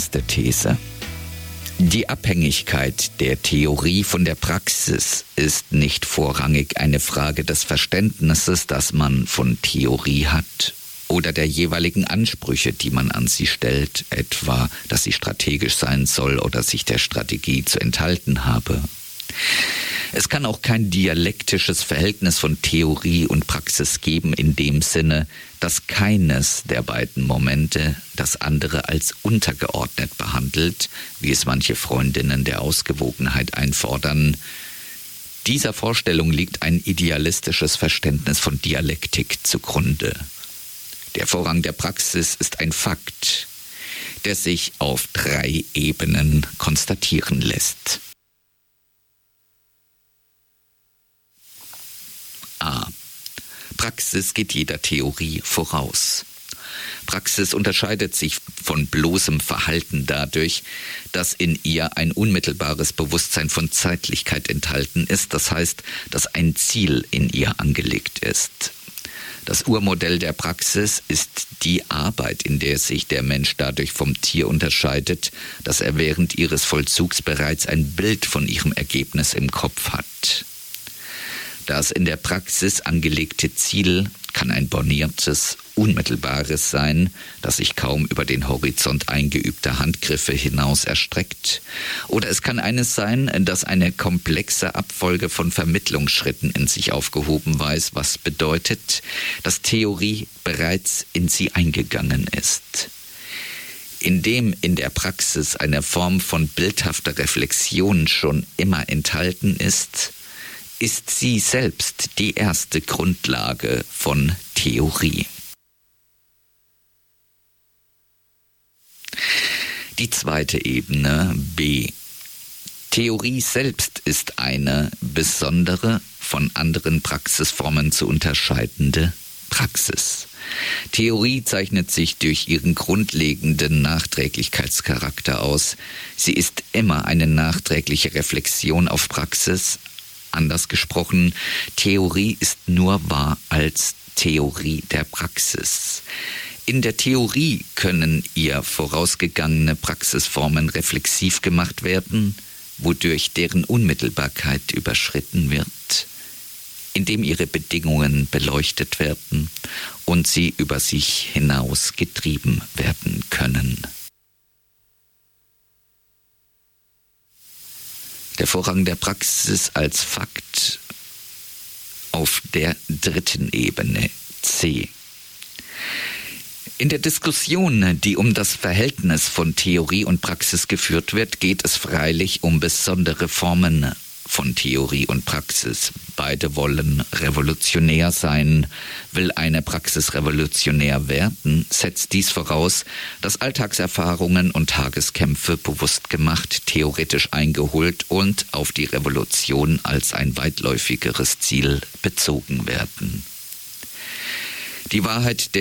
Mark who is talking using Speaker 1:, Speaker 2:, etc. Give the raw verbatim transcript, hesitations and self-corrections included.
Speaker 1: Erste These. Die Abhängigkeit der Theorie von der Praxis ist nicht vorrangig eine Frage des Verständnisses, das man von Theorie hat, oder der jeweiligen Ansprüche, die man an sie stellt, etwa, dass sie strategisch sein soll oder sich der Strategie zu enthalten habe. Es kann auch kein dialektisches Verhältnis von Theorie und Praxis geben in dem Sinne, dass keines der beiden Momente das andere als untergeordnet behandelt, wie es manche Freundinnen der Ausgewogenheit einfordern. Dieser Vorstellung liegt ein idealistisches Verständnis von Dialektik zugrunde. Der Vorrang der Praxis ist ein Fakt, der sich auf drei Ebenen konstatieren lässt. A. Praxis geht jeder Theorie voraus. Praxis unterscheidet sich von bloßem Verhalten dadurch, dass in ihr ein unmittelbares Bewusstsein von Zeitlichkeit enthalten ist, das heißt, dass ein Ziel in ihr angelegt ist. Das Urmodell der Praxis ist die Arbeit, in der sich der Mensch dadurch vom Tier unterscheidet, dass er während ihres Vollzugs bereits ein Bild von ihrem Ergebnis im Kopf hat. Das in der Praxis angelegte Ziel kann ein borniertes, unmittelbares sein, das sich kaum über den Horizont eingeübter Handgriffe hinaus erstreckt. Oder es kann eines sein, das eine komplexe Abfolge von Vermittlungsschritten in sich aufgehoben weiß, was bedeutet, dass Theorie bereits in sie eingegangen ist. Indem in der Praxis eine Form von bildhafter Reflexion schon immer enthalten ist, ist sie selbst die erste Grundlage von Theorie. Die zweite Ebene, B. Theorie selbst ist eine besondere, von anderen Praxisformen zu unterscheidende Praxis. Theorie zeichnet sich durch ihren grundlegenden Nachträglichkeitscharakter aus. Sie ist immer eine nachträgliche Reflexion auf Praxis. Anders gesprochen, Theorie ist nur wahr als Theorie der Praxis. In der Theorie können ihr vorausgegangene Praxisformen reflexiv gemacht werden, wodurch deren Unmittelbarkeit überschritten wird, indem ihre Bedingungen beleuchtet werden und sie über sich hinaus getrieben werden können. Der Vorrang der Praxis als Fakt auf der dritten Ebene, C. In der Diskussion, die um das Verhältnis von Theorie und Praxis geführt wird, geht es freilich um besondere Formen von Theorie und Praxis. Beide wollen revolutionär sein. Will eine Praxis revolutionär werden, setzt dies voraus, dass Alltagserfahrungen und Tageskämpfe bewusst gemacht, theoretisch eingeholt und auf die Revolution als ein weitläufigeres Ziel bezogen werden. Die Wahrheit der